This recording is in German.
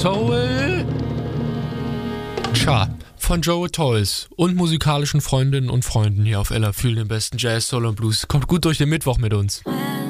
Soul. Tja, von Joe Toys und musikalischen Freundinnen und Freunden hier auf Ella. Fühlen den besten Jazz, Soul und Blues. Kommt gut durch den Mittwoch mit uns.